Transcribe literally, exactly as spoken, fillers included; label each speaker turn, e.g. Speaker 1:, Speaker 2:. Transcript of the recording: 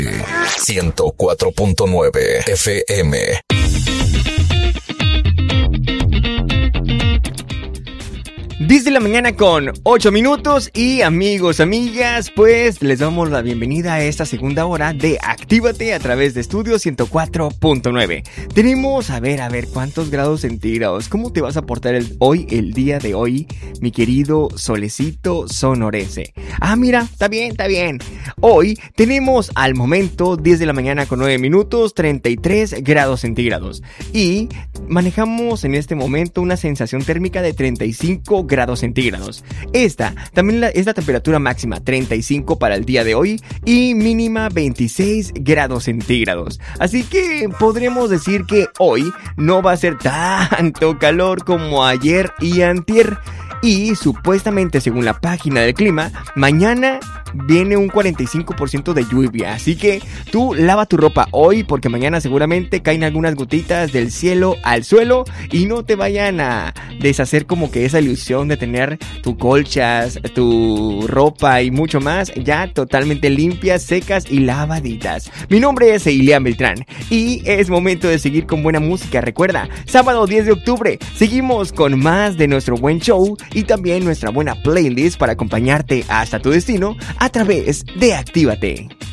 Speaker 1: ciento cuatro punto nueve F M.
Speaker 2: diez de la mañana con ocho minutos y amigos, amigas, pues les damos la bienvenida a esta segunda hora de Actívate a través de Estudio ciento cuatro punto nueve. Tenemos, a ver, a ver, ¿cuántos grados centígrados? ¿Cómo te vas a portar el, hoy, el día de hoy, mi querido solecito sonorense? Ah, mira, está bien, está bien. Hoy tenemos al momento diez de la mañana con nueve minutos, treinta y tres grados centígrados. Y manejamos en este momento una sensación térmica de treinta y cinco grados centígrados. Esta también la, es la temperatura máxima, treinta y cinco para el día de hoy y mínima veintiséis grados centígrados. Así que podremos decir que hoy no va a ser tanto calor como ayer y antier. Y supuestamente, según la página del clima, mañana viene un cuarenta y cinco por ciento de lluvia. Así que tú lava tu ropa hoy, porque mañana seguramente caen algunas gotitas del cielo al suelo y no te vayan a deshacer como que esa ilusión de tener tu colchas, tu ropa y mucho más ya totalmente limpias, secas y lavaditas. Mi nombre es Ilian Beltrán y es momento de seguir con buena música. Recuerda, sábado diez de octubre seguimos con más de nuestro buen show y también nuestra buena playlist para acompañarte hasta tu destino a través de Actívate.